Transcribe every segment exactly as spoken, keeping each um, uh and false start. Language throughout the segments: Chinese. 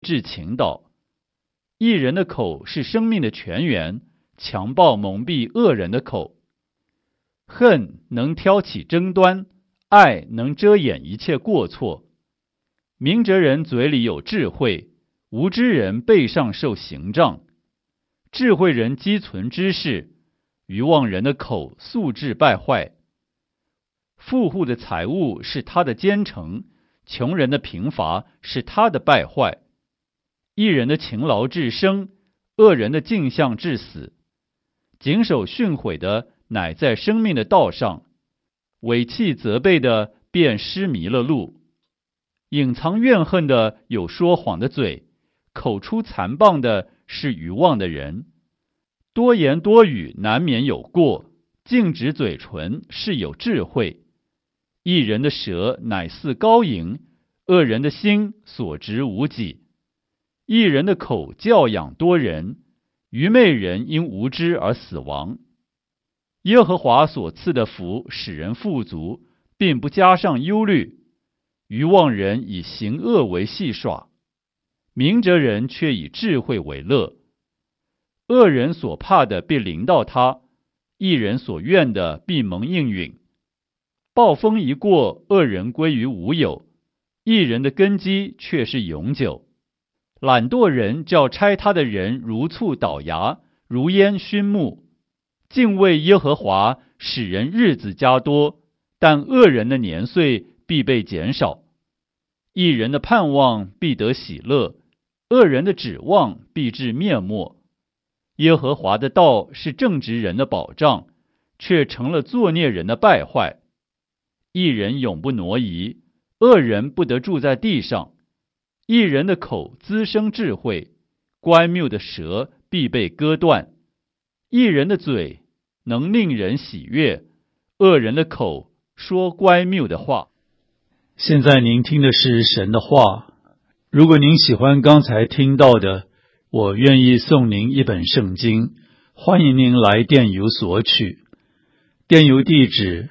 致倾倒。义人的口是生命的泉源，强暴蒙蔽恶人的口。恨能挑起争端，爱能遮掩一切过错。明哲人嘴里有智慧，无知人背上受刑杖。智慧人积存知识，愚妄人的口素质败坏。富户的财物是他的奸臣，穷人的贫乏是他的败坏。义人的勤劳致生，恶人的镜像致死。谨守训诲的乃在生命的道上，违弃责备的便失迷了路。隐藏怨恨的有说谎的嘴，口出残谤的是愚妄的人。多言多语难免有过，禁止嘴唇是有智慧。义人的舌乃似高银，恶人的心所值无几。义人的口教养多人，愚昧人因无知而死亡。耶和华所赐的福使人富足，并不加上忧虑。愚妄人以行恶为戏耍，明哲人却以智慧为乐。恶人所怕的必临到他，义人所愿的必蒙应允。暴风一过，恶人归于无有，义人的根基却是永久。懒惰人叫拆他的人如醋倒牙，如烟熏目。敬畏耶和华使人日子加多，但恶人的年岁必被减少。义人的盼望必得喜乐，恶人的指望必至灭没。耶和华的道是正直人的保障，却成了作孽人的败坏。义人永不挪移，恶人不得住在地上。义人的口滋生智慧，乖谬的舌必被割断。义人的嘴能令人喜悦，恶人的口说乖谬的话。 现在您听的是神的话。如果您喜欢刚才听到的，我愿意送您一本圣经，欢迎您来电邮索取。电邮地址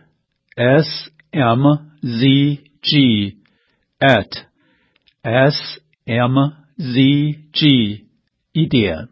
s m z g at s m z g 一点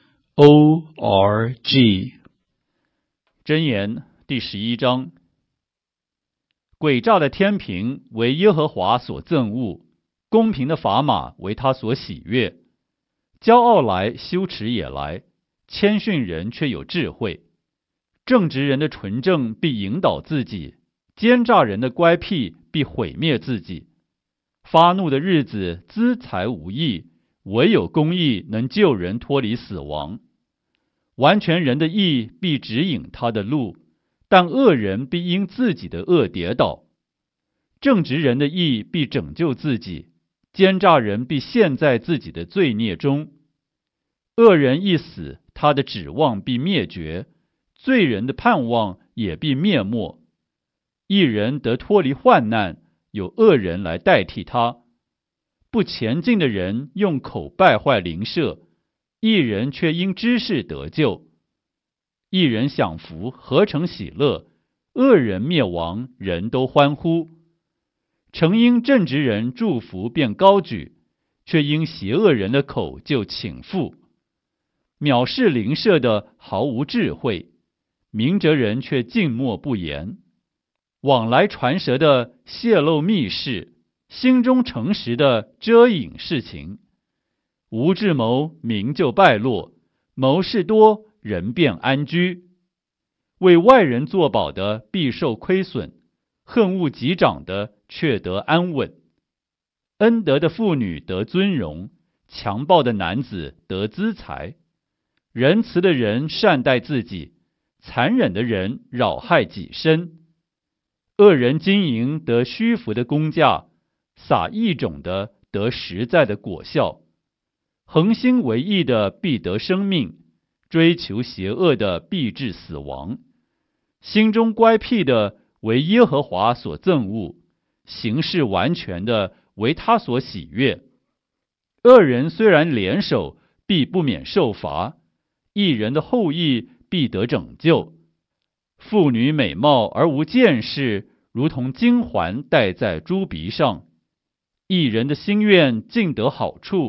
o r g。 箴言第十一章。诡诈的天平为耶和华所憎恶，公平的砝码为他所喜悦。骄傲来，羞耻也来，谦逊人却有智慧。正直人的纯正必引导自己，奸诈人的乖僻必毁灭自己。发怒的日子资财无益，唯有公义能救人脱离死亡。完全人的义必指引他的路，但恶人必因自己的恶跌倒。正直人的义必拯救自己，奸诈人必陷在自己的罪孽中。恶人一死，他的指望必灭绝，罪人的盼望也必灭没。义人得脱离患难，有恶人来代替他。不前进的人用口败坏邻舍，义人却因知识得救。义人享福，何成喜乐；恶人灭亡，人都欢呼。诚因正直人祝福便高举，却因邪恶人的口就倾覆。藐视邻舍的毫无智慧，明哲人却静默不言。往来传舌的泄露密事，心中诚实的遮隐事情。无智谋，民就败落；谋士多，人便安居。为外人作保的必受亏损，恨恶己长的却得安稳。恩德的妇女得尊荣，强暴的男子得资财。仁慈的人善待自己，残忍的人扰害己身。恶人经营得虚浮的工价，撒异种的得实在的果效。恒心为义的必得生命，追求邪恶的必致死亡。心中乖僻的为耶和华所憎恶，行事完全的为他所喜悦。恶人虽然联手，必不免受罚；义人的后裔必得拯救。妇女美貌而无见识，如同金环戴在猪鼻上。义人的心愿尽得好处，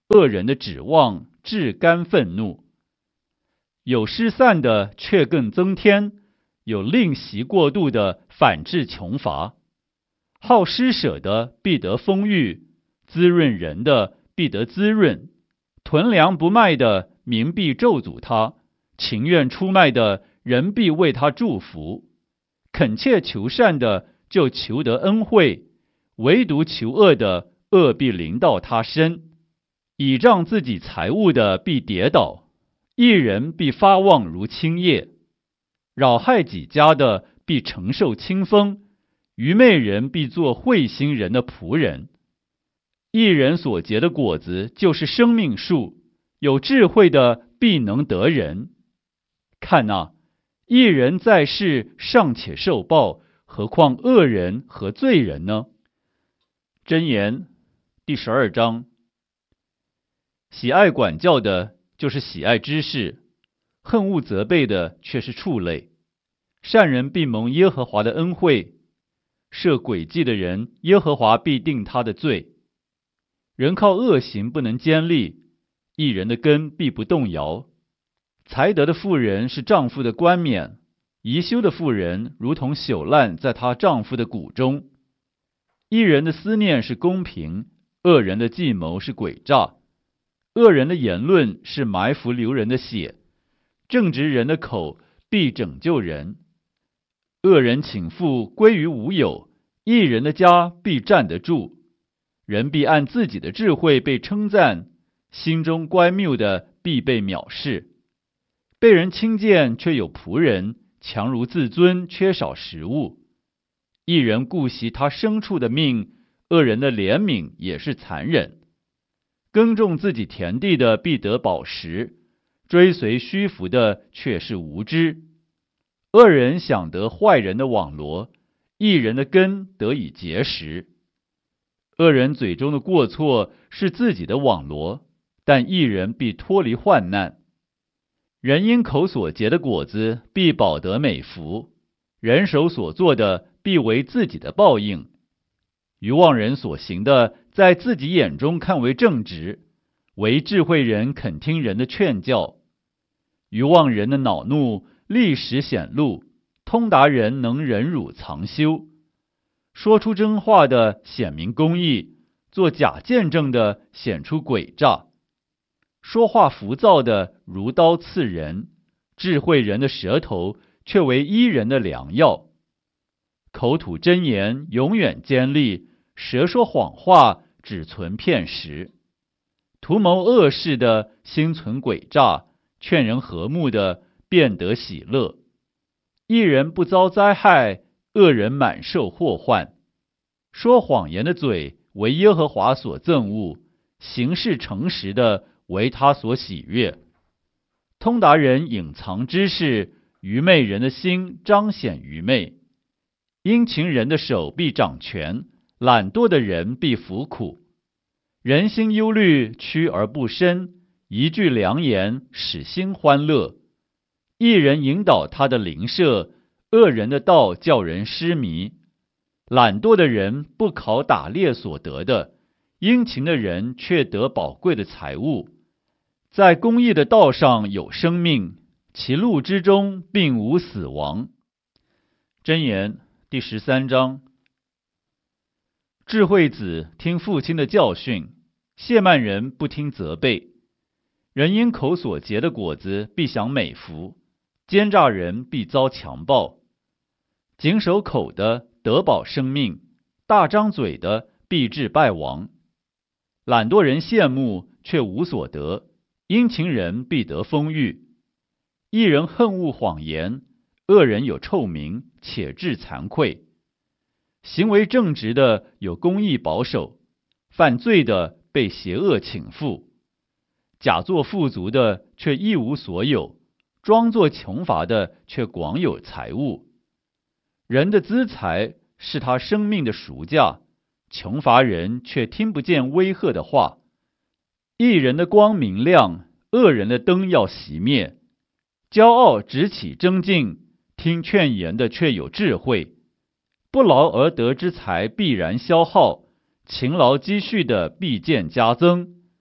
恶人的指望至干愤怒。有失散的却更增添，有吝惜过度的反致穷乏。好施舍的必得丰裕，滋润人的必得滋润。囤粮不卖的民必咒诅他，情愿出卖的人必为他祝福。恳切求善的就求得恩惠，唯独求恶的恶必临到他身。倚仗自己财物的必跌倒，一人必发旺如青叶。扰害己家的必承受清风，愚昧人必做慧心人的仆人。一人所结的果子就是生命树，有智慧的必能得人。看哪，一人在世尚且受报，何况恶人和罪人呢？箴言第十二章。喜爱管教的就是喜爱知识，恨恶责备的却是畜类。善人必蒙耶和华的恩惠，设诡计的人，耶和华必定他的罪。人靠恶行不能坚立，一人的根必不动摇。才德的妇人是丈夫的冠冕，贻羞的妇人如同朽烂在她丈夫的骨中。一人的思念是公平，恶人的计谋是诡诈。恶人的言论是埋伏流人的血，正直人的口必拯救人。恶人倾覆归于无有，一人的家必站得住。人必按自己的智慧被称赞，心中乖谬的必被藐视。被人轻贱却有仆人，强如自尊缺少食物。一人顾惜他牲畜的命，恶人的怜悯也是残忍。耕种自己田地的必得饱食，追随虚浮的却是无知。恶人想得坏人的网罗，一人的根得以结实。恶人嘴中的过错是自己的网罗，但一人必脱离患难。人因口所结的果子必饱得美福，人手所做的必为自己的报应。愚妄人所行的，在自己眼中看为正直，唯智慧人肯听人的劝教。愚妄人的恼怒立时显露，通达人能忍辱藏羞。说出真话的显明公义，做假见证的显出诡诈。说话浮躁的如刀刺人，智慧人的舌头却为医人的良药。口吐真言永远坚立，舌说谎话只存片时。图谋恶事的心存诡诈，劝人和睦的便得喜乐。一人不遭灾害，恶人满受祸患。说谎言的嘴为耶和华所憎恶，行事诚实的为他所喜悦。通达人隐藏知识，愚昧人的心彰显愚昧。殷勤人的手必掌权，懒惰的人必服苦。人心忧虑，屈而不伸，一句良言使心欢乐。一人引导他的邻舍，恶人的道叫人失迷。懒惰的人不考打猎所得的，殷勤的人却得宝贵的财物。在公义的道上有生命，其路之中并无死亡。箴言第十三章。智慧子听父亲的教训，亵慢人不听责备。人因口所结的果子必享美福，奸诈人必遭强暴。谨守口的得保生命，大张嘴的必致败亡。懒惰人羡慕却无所得，殷勤人必得丰裕。一人恨恶谎言，恶人有臭名，且致惭愧。行为正直的有公义保守，犯罪的被邪恶倾覆。假作富足的却一无所有，装作穷乏的却广有财物。人的资财是他生命的赎价，穷乏人却听不见威吓的话。一人的光明亮，恶人的灯要熄灭。骄傲直起争竞，听劝言的却有智慧。不劳而得之财必然消耗，勤劳积蓄的必见加增。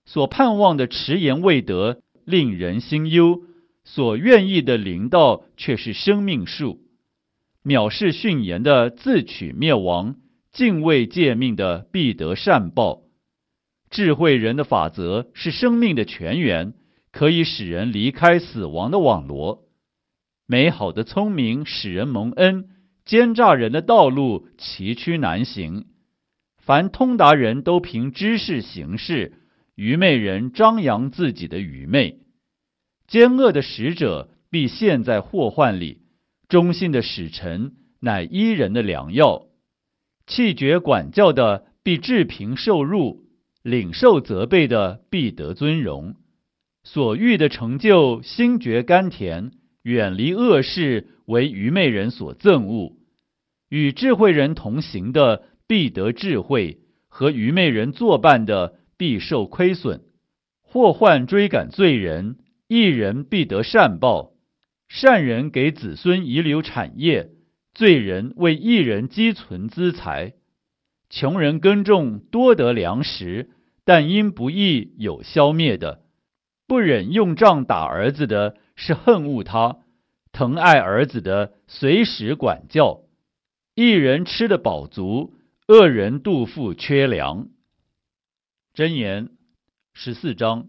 所盼望的迟延未得，令人心忧；所愿意的临到，却是生命树。藐视训言的，自取灭亡；敬畏诫命的，必得善报。智慧人的法则是生命的泉源，可以使人离开死亡的网罗。美好的聪明使人蒙恩，奸诈人的道路崎岖难行。凡通达人都凭知识行事，愚昧人张扬自己的愚昧。奸恶的使者必陷在祸患里，忠信的使臣乃医人的良药。弃绝管教的必治贫受辱，领受责备的必得尊荣。所欲的成就，心觉甘甜；远离恶事，为愚昧人所憎恶。与智慧人同行的，必得智慧；和愚昧人作伴的，必受亏损。祸患追赶罪人，义人必得善报。善人给子孙遗留产业，罪人为义人积存资财。穷人耕种多得粮食，但因不义有消灭的。不忍用杖打儿子的，是恨恶他；疼爱儿子的，随时管教。义人吃得饱足，恶人肚腹缺粮。箴言十四章。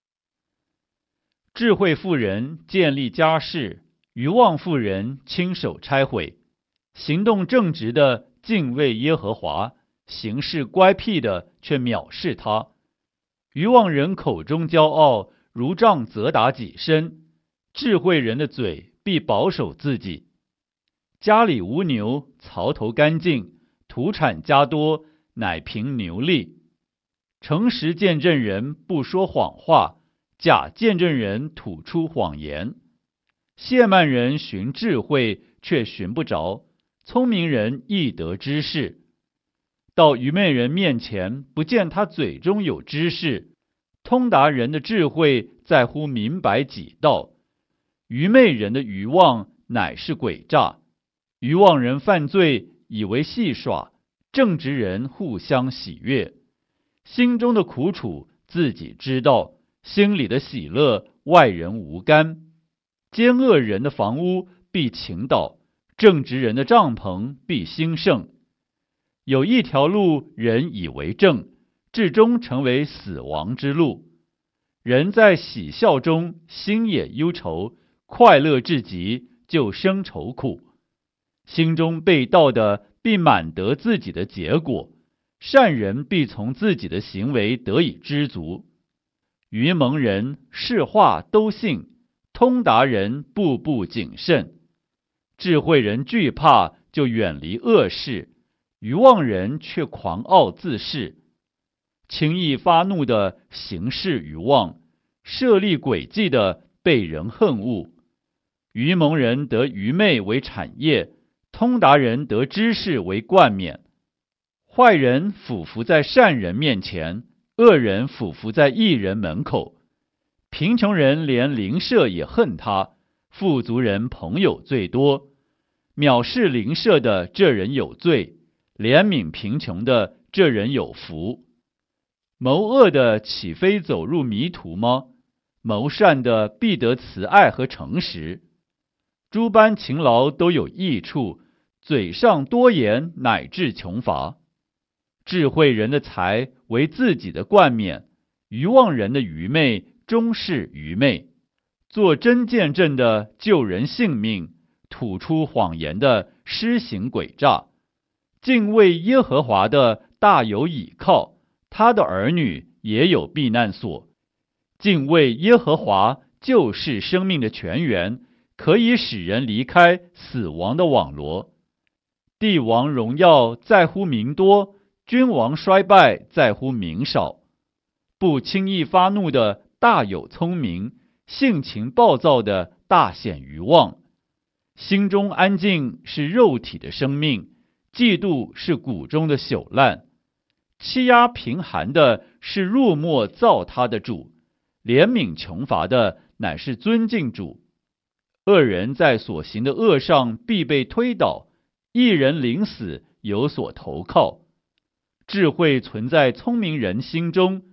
智慧妇人建立家室，愚妄妇人亲手拆毁。行动正直的敬畏耶和华，行事乖僻的却藐视他。愚妄人口中骄傲，如杖责打己身；智慧人的嘴必保守自己。家里无牛，槽头干净，土产加多，乃凭牛力。诚实见证人不说谎话，假见证人吐出谎言。亵慢人寻智慧，却寻不着；聪明人易得知识。到愚昧人面前，不见他嘴中有知识。通达人的智慧在乎明白己道，愚昧人的愚妄乃是诡诈。愚妄人犯罪，以为戏耍；正直人互相喜悦。心中的苦楚自己知道，心里的喜乐外人无干。奸恶人的房屋必倾倒，正直人的帐篷必兴盛。有一条路人以为正，至终成为死亡之路。人在喜笑中，心也忧愁；快乐至极，就生愁苦。心中被盗的，必满得自己的结果；善人必从自己的行为得以知足。愚蒙人是话都信，通达人步步谨慎。智慧人惧怕，就远离恶事；愚妄人却狂傲自恃。轻易发怒的行事愚妄，设立诡计的被人恨恶。愚蒙人得愚昧为产业，通达人得知识为冠冕。坏人俯伏在善人面前，恶人俯伏在义人门口。贫穷人连邻舍也恨他，富足人朋友最多。藐视邻舍的，这人有罪；怜悯贫穷的，这人有福。谋恶的岂非走入迷途吗？谋善的必得慈爱和诚实。诸般勤劳都有益处，嘴上多言乃致穷乏。智慧人的财为自己的冠冕，愚妄人的愚昧终是愚昧。做真见证的救人性命，吐出谎言的施行诡诈。敬畏耶和华的大有倚靠，他的儿女也有避难所。敬畏耶和华就是生命的泉源，可以使人离开死亡的网罗。帝王荣耀在乎民多，君王衰败在乎民少。不轻易发怒的大有聪明，性情暴躁的大显愚妄。心中安静是肉体的生命，嫉妒是骨中的朽烂。欺压贫寒的是入没造他的主，怜悯穷乏的乃是尊敬主。恶人在所行的恶上必被推倒，一人临死有所投靠。智慧存在聪明人心中，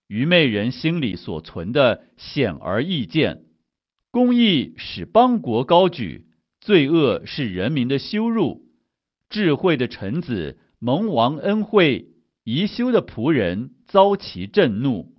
愚昧人心里所存的显而易见。公义使邦国高举，罪恶是人民的羞辱。智慧的臣子蒙王恩惠，宜修的仆人遭其震怒。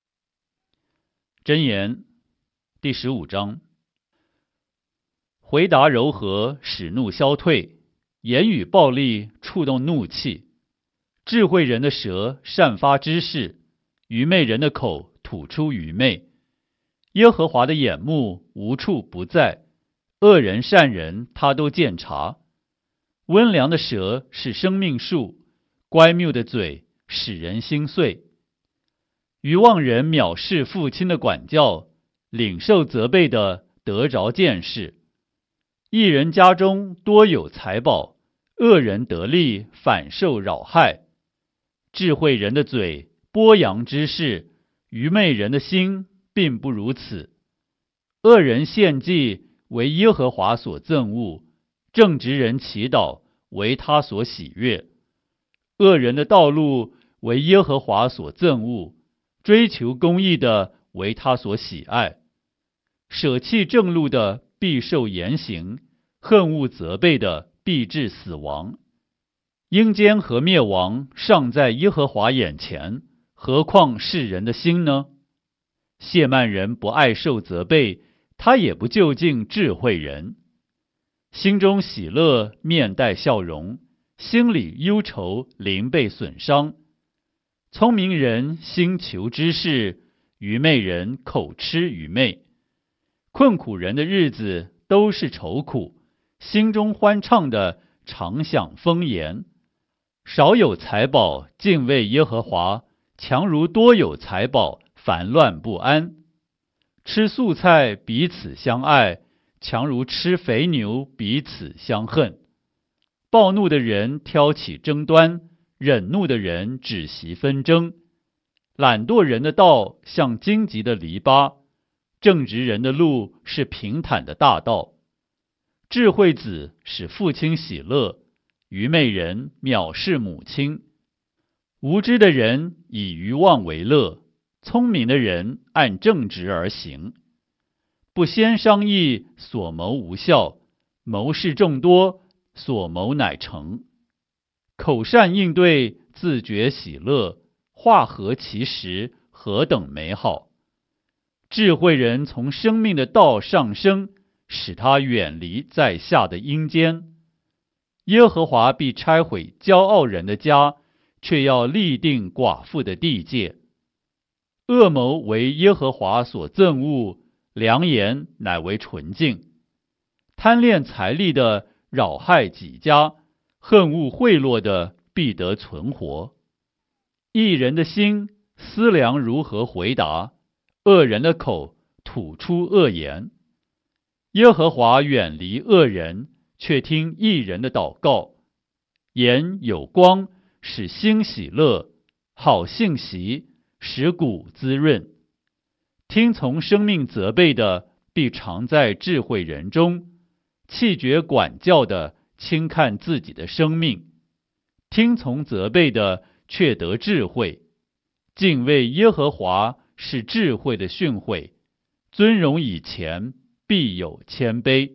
箴言第十五章。回答柔和，使怒消退；言语暴力，触动怒气。智慧人的舌散发知识，愚昧人的口吐出愚昧。耶和华的眼目无处不在，恶人善人他都鉴察。温良的舌是生命树，乖谬的嘴使人心碎。愚妄人藐视父亲的管教，领受责备的得着见识。义人家中多有财宝，恶人得利反受扰害。智慧人的嘴播扬知识，愚昧人的心并不如此。恶人献祭为耶和华所憎恶，正直人祈祷为他所喜悦。恶人的道路为耶和华所憎恶，追求公义的为他所喜爱。舍弃正路的必受严刑，恨恶责备的必致死亡。阴间和灭亡尚在耶和华眼前，何况世人的心呢？亵慢人不爱受责备，他也不就近智慧人。心中喜乐，面带笑容；心里忧愁，灵被损伤。聪明人心求知识，愚昧人口吃愚昧。困苦人的日子都是愁苦，心中欢畅的常享丰筵。少有财宝，敬畏耶和华，强如多有财宝，烦乱不安。吃素菜，彼此相爱，强如吃肥牛，彼此相恨。暴怒的人挑起争端，忍怒的人止息纷争。懒惰人的道像荆棘的篱笆，正直人的路是平坦的大道。智慧子使父亲喜乐，愚昧人藐视母亲。无知的人以愚妄为乐，聪明的人按正直而行。不先商议，所谋无效；谋事众多，所谋乃成。口善应对，自觉喜乐；话合其时，何等美好！智慧人从生命的道上升，使他远离在下的阴间。耶和华必拆毁骄傲人的家，却要立定寡妇的地界。恶谋为耶和华所憎恶，良言乃为纯净。贪恋财力的扰害己家，恨恶贿赂的必得存活。义人的心思量如何回答，恶人的口吐出恶言。耶和华远离恶人，却听义人的祷告。眼有光，使心喜乐；好信息，使骨滋润。听从生命责备的，必常在智慧人中；弃绝管教的，轻看自己的生命。听从责备的，却得智慧。敬畏耶和华是智慧的训诲，尊荣以前必有谦卑。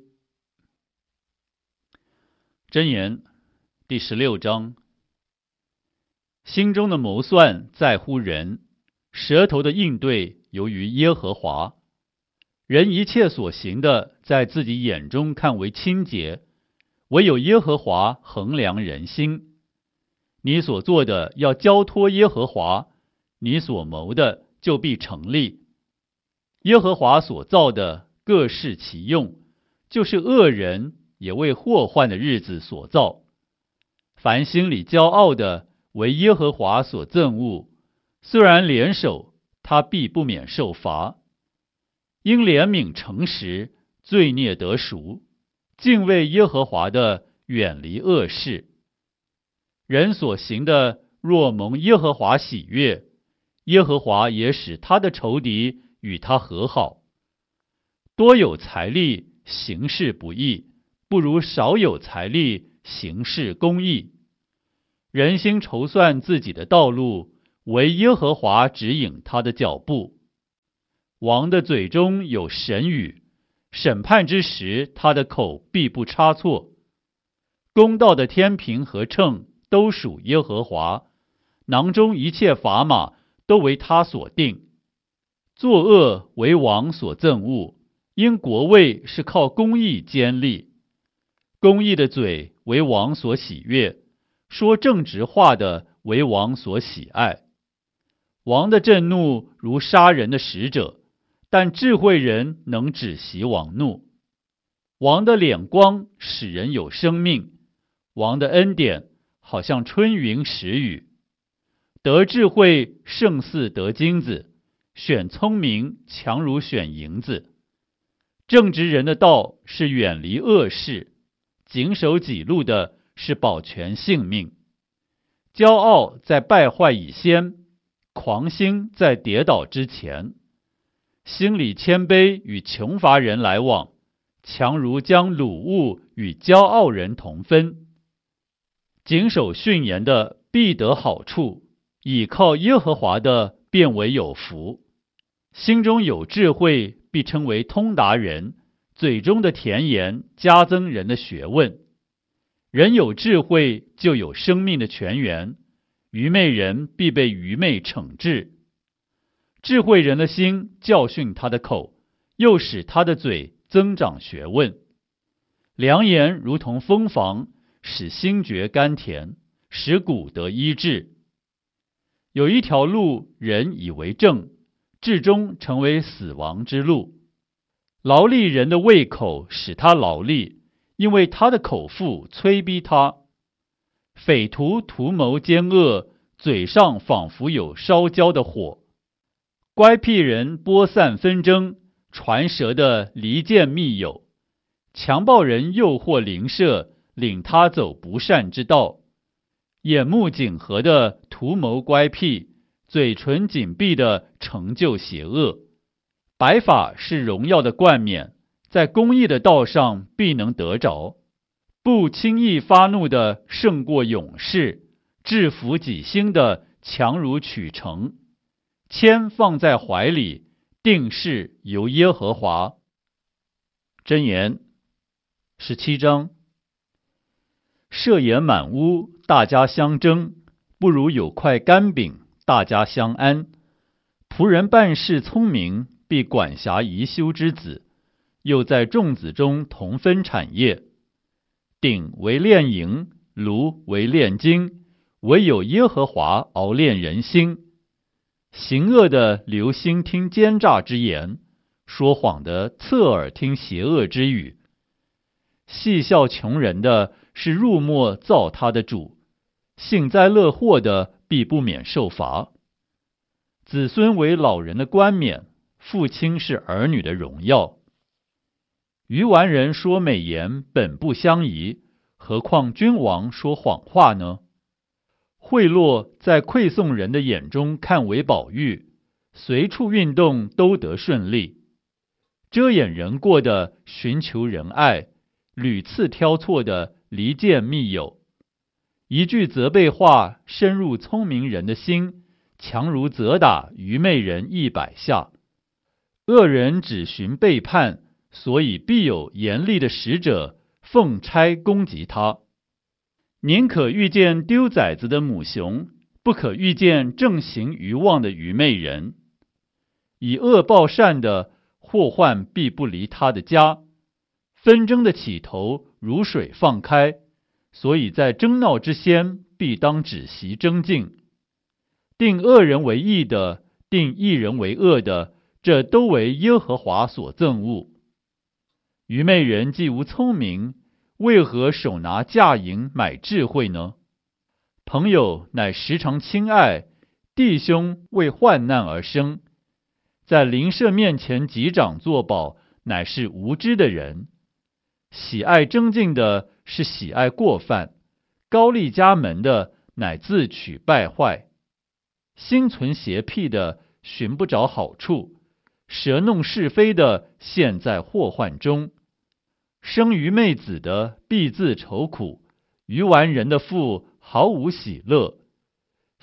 箴言第十六章。心中的谋算在乎人，舌头的应对由于耶和华。人一切所行的，在自己眼中看为清洁，唯有耶和华衡量人心。你所做的要交托耶和华，你所谋的就必成立。耶和华所造的各适其用，就是恶人也为祸患的日子所造。凡心里骄傲的，为耶和华所憎恶，虽然联手，他必不免受罚。因怜悯诚实，罪孽得赎，敬畏耶和华的，远离恶事。人所行的，若蒙耶和华喜悦，耶和华也使他的仇敌与他和好。多有财力，行事不义，不如少有财力，行事公义。人心筹算自己的道路， 唯耶和华指引他的脚步。王的嘴中有神语，审判之时，他的口必不差错。公道的天平和秤都属耶和华，囊中一切砝码都为他所定。作恶为王所憎恶，因国位是靠公义坚立。公义的嘴为王所喜悦，说正直话的为王所喜爱。王的震怒如杀人的使者，但智慧人能止息王怒。王的脸光使人有生命，王的恩典好像春云时雨。得智慧胜似得金子，选聪明强如选银子。正直人的道是远离恶事，谨守己路的是保全性命。骄傲在败坏以先，狂心在跌倒之前。心里谦卑与穷乏人来往，强如将掳物与骄傲人同分。谨守训言的必得好处，倚靠耶和华的便为有福。心中有智慧必称为通达人，嘴中的甜言加增人的学问。人有智慧就有生命的泉源，愚昧人必被愚昧惩治。智慧人的心教训他的口，又使他的嘴增长学问。良言如同蜂房，使心觉甘甜，使骨得医治。有一条路人以为正，至终成为死亡之路。劳力人的胃口使他劳力，因为他的口腹催逼他。匪徒图谋奸恶，嘴上仿佛有烧焦的火。乖僻人播散纷争，传舌的离间密友。强暴人诱惑邻舍，领他走不善之道。眼目紧合的图谋乖僻，嘴唇紧闭的成就邪恶。白发是荣耀的冠冕，在公义的道上必能得着。不轻易发怒的胜过勇士，制服己心的强如取城。铅放在怀里，定是由耶和华。箴言十七章。设筵满屋，大家相争，不如有块干饼，大家相安。仆人办事聪明，必管辖宜修之子，又在众子中同分产业。鼎为炼银，炉为炼金，唯有耶和华熬炼人心。行恶的留心听奸诈之言，说谎的侧耳听邪恶之语。戏笑穷人的是入没造他的主，幸灾乐祸的必不免受罚。子孙为老人的冠冕，父亲是儿女的荣耀。愚顽人说美言本不相宜，何况君王说谎话呢？贿赂在馈送人的眼中看为宝玉，随处运动都得顺利。遮掩人过的寻求仁爱，屡次挑错的离间密友。一句责备话深入聪明人的心，强如责打愚昧人一百下。恶人只寻背叛，所以必有严厉的使者奉差攻击他。宁可遇见丢崽子的母熊，不可遇见正行愚妄的愚昧人。以恶报善的，祸患必不离他的家。纷争的起头如水放开，所以在争闹之先，必当止息争竞。定恶人为义的，定义人为恶的，这都为耶和华所憎恶。愚昧人既无聪明，为何手拿价银买智慧呢？朋友乃时常亲爱，弟兄为患难而生。在邻舍面前击掌作保，乃是无知的人。喜爱争竞的是喜爱过犯，高丽家门的乃自取败坏。心存邪僻的寻不着好处，舌弄是非的陷在祸患中。生愚昧子的必自愁苦，愚顽人的腹毫无喜乐。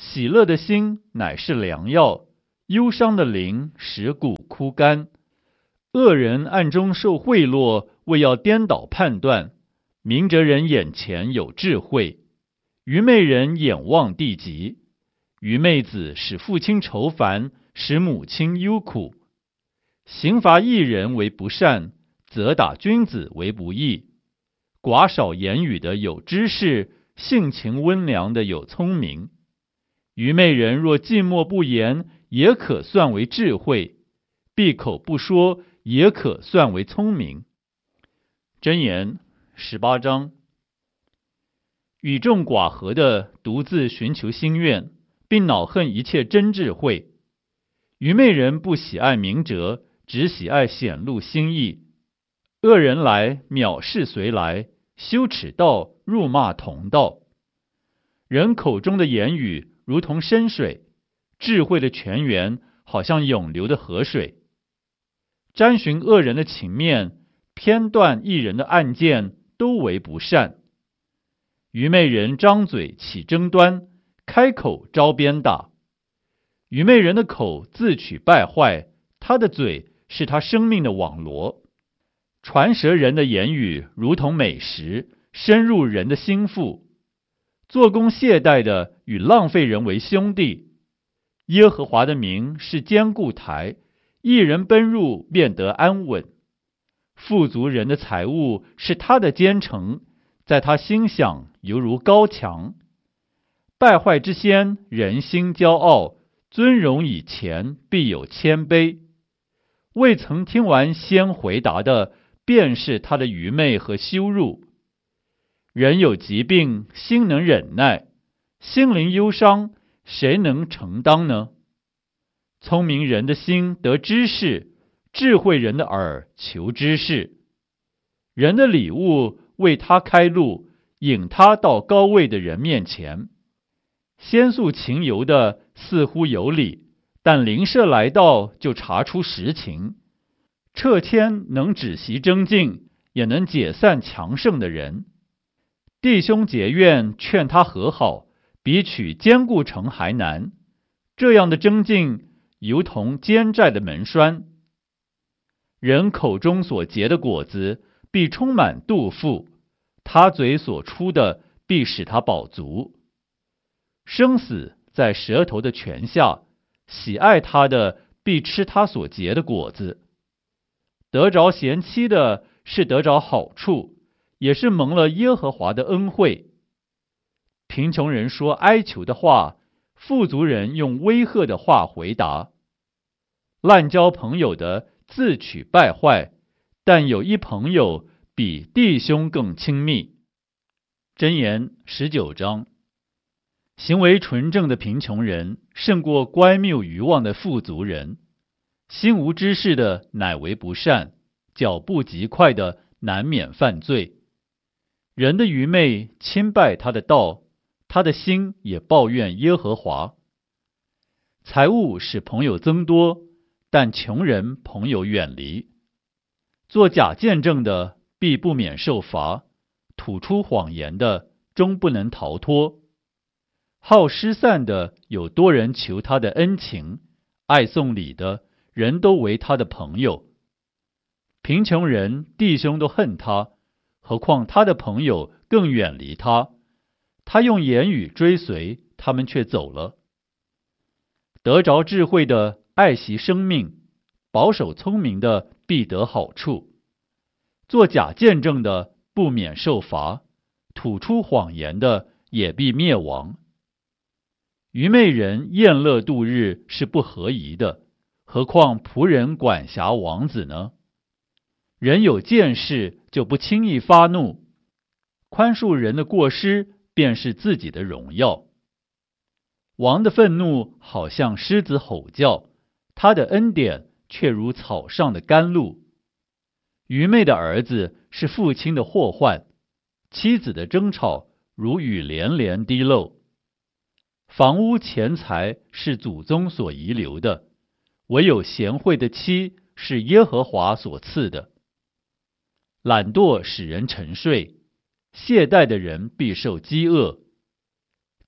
喜乐的心乃是良药，忧伤的灵使骨枯干。恶人暗中受贿赂，为要颠倒判断。明哲人眼前有智慧，愚昧人眼望地极。愚昧子使父亲愁烦，使母亲忧苦。刑罚一人为不善，责打君子为不义。寡少言语的有知识，性情温良的有聪明。愚昧人若寂寞不言，也可算为智慧；闭口不说，也可算为聪明。箴言十八章。与众寡合的独自寻求心愿，并恼恨一切真智慧。愚昧人不喜爱明哲，只喜爱显露心意。恶人来，藐视随来，羞耻道，辱骂同道。人口中的言语如同深水，智慧的泉源好像涌流的河水。沾寻恶人的情面，偏断一人的案件，都为不善。愚昧人张嘴起争端，开口招鞭打。愚昧人的口自取败坏，他的嘴是他生命的网罗。传舌人的言语如同美食，深入人的心腹。做工懈怠的与浪费人为兄弟。耶和华的名是坚固台，一人奔入便得安稳。富足人的财物是他的坚城，在他心想犹如高墙。败坏之先，人心骄傲，尊荣以前，必有谦卑。未曾听完先回答的，便是他的愚昧和羞辱。人有疾病，心能忍耐；心灵忧伤，谁能承当呢？聪明人的心得知识，智慧人的耳求知识。人的礼物为他开路，引他到高位的人面前。先诉情由的似乎有理，但邻舍来到就查出实情。掣迁能止息争竞，也能解散强盛的人。弟兄结怨，劝他和好，比取坚固城还难。这样的争竞，如同坚寨的门栓。人口中所结的果子，必充满肚腹；他嘴所出的，必使他饱足。生死在舌头的泉下，喜爱他的，必吃他所结的果子。得着贤妻的，是得着好处，也是蒙了耶和华的恩惠。贫穷人说哀求的话，富足人用威吓的话回答。滥交朋友的自取败坏，但有一朋友比弟兄更亲密。箴言十九章。行为纯正的贫穷人，胜过乖谬愚妄的富足人。心无知识的乃为不善，脚步极快的难免犯罪。人的愚昧侵败他的道，他的心也抱怨耶和华。财物使朋友增多，但穷人朋友远离。做假见证的必不免受罚，吐出谎言的终不能逃脱。好失散的有多人求他的恩情，爱送礼的人都为他的朋友。贫穷人弟兄都恨他，何况他的朋友更远离他。他用言语追随，他们却走了。得着智慧的爱惜生命，保守聪明的必得好处。做假见证的不免受罚，吐出谎言的也必灭亡。愚昧人宴乐度日是不合宜的，何况仆人管辖王子呢？人有见识就不轻易发怒，宽恕人的过失便是自己的荣耀。王的愤怒好像狮子吼叫，他的恩典却如草上的甘露。愚昧的儿子是父亲的祸患，妻子的争吵如雨连连滴漏。房屋钱财是祖宗所遗留的，唯有贤惠的妻是耶和华所赐的。懒惰使人沉睡，懈怠的人必受饥饿。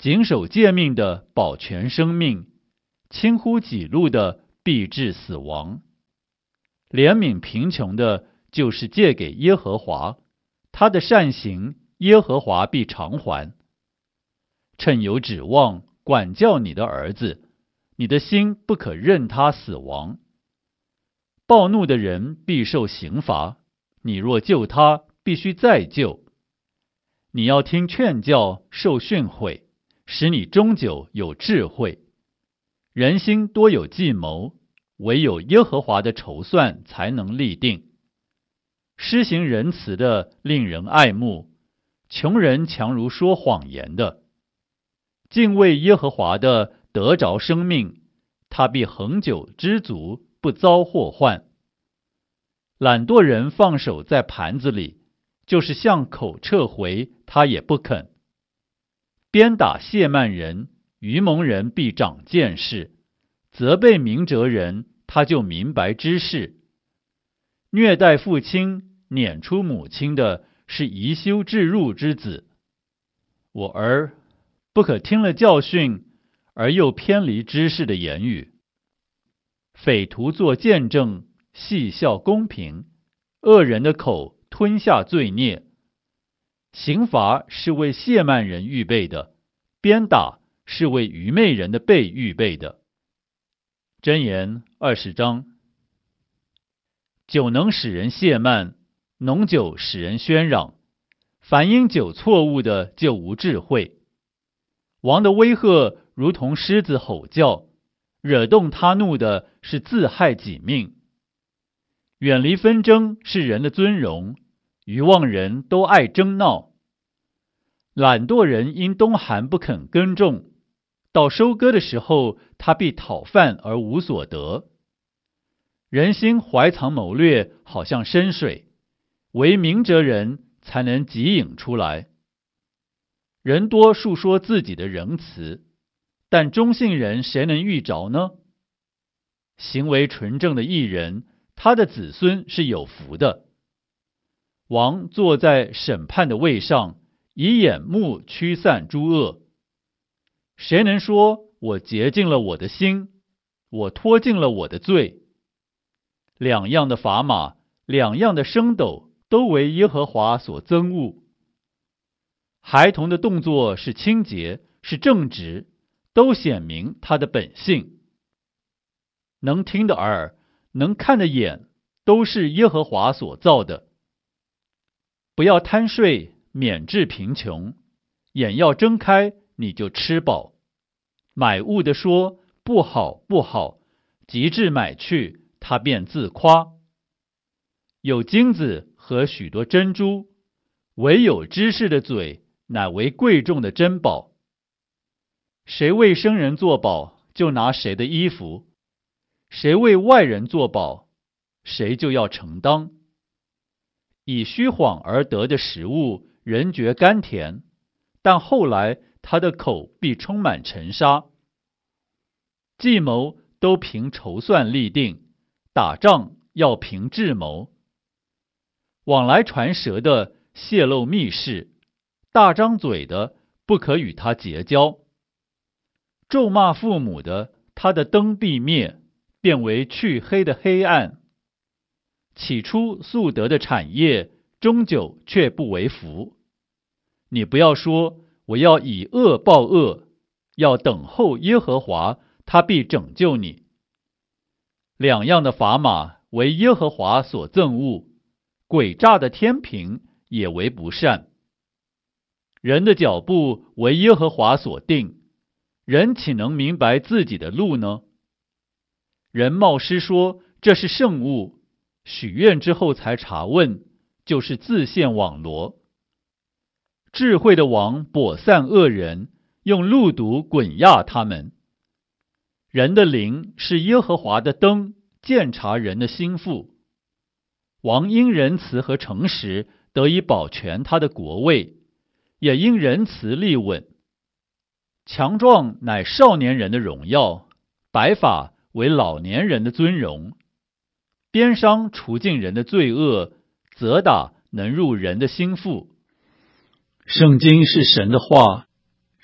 谨守诫命的保全生命，轻忽己路的必致死亡。怜悯贫穷的，就是借给耶和华，他的善行耶和华必偿还。趁有指望，管教你的儿子，你的心不可任他死亡。暴怒的人必受刑罚，你若救他，必须再救。你要听劝教，受训诲，使你终久有智慧。人心多有计谋，唯有耶和华的筹算才能立定。施行仁慈的令人爱慕，穷人强如说谎言的。敬畏耶和华的得着生命，他必恒久知足，不遭祸患。懒惰人放手在盘子里，就是向口撤回，他也不肯。鞭打亵慢人，愚蒙人必长见识；责备明哲人，他就明白知识。虐待父亲、撵出母亲的，是贻羞置入之子。我儿，不可听了教训，而又偏离知识的言语。匪徒作见证，戏笑公平；恶人的口吞下罪孽。刑罚是为亵慢人预备的，鞭打是为愚昧人的背预备的。箴言二十章。酒能使人懈慢，浓酒使人喧嚷。凡因酒错误的，就无智慧。王的威吓如同狮子吼叫，惹动他怒的是自害己命。远离纷争是人的尊荣，愚妄人都爱争闹。懒惰人因冬寒不肯耕种，到收割的时候，他必讨饭而无所得。人心怀藏谋略，好像深水，唯明哲人才能汲引出来。人多述说自己的仁慈，但忠信人谁能遇着呢？行为纯正的义人，他的子孙是有福的。王坐在审判的位上，以眼目驱散诸恶。谁能说我洁净了我的心，我脱尽了我的罪？两样的砝码，两样的升斗，都为耶和华所憎恶。孩童的动作是清洁，是正直，都显明他的本性。能听的耳，能看的眼，都是耶和华所造的。不要贪睡，免致贫穷；眼要睁开，你就吃饱。买物的说不好不好，及至买去，他便自夸。有金子和许多珍珠，唯有知识的嘴，乃为贵重的珍宝。谁为生人作保，就拿谁的衣服；谁为外人作保，谁就要承当。以虚谎而得的食物，人觉甘甜，但后来他的口必充满尘沙。计谋都凭筹算立定，打仗要凭智谋。往来传舌的泄露密事，大张嘴的不可与他结交。咒骂父母的，他的灯必灭，变为黢黑的黑暗。起初素得的产业，终久却不为福。你不要说我要以恶报恶，要等候耶和华，他必拯救你。两样的砝码为耶和华所憎恶，诡诈的天平也为不善。人的脚步为耶和华所定，人岂能明白自己的路呢？人冒失说这是圣物，许愿之后才查问，就是自陷网罗。智慧的王跛散恶人，用路毒滚压他们。人的灵是耶和华的灯，鉴察人的心腹。王因仁慈和诚实得以保全他的国位，也因仁慈立稳。强壮乃少年人的荣耀，白发为老年人的尊荣。鞭伤除尽人的罪恶，责打能入人的心腹。 圣经是神的话，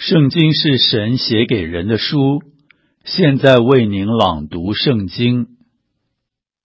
圣经是神写给人的书，现在为您朗读圣经。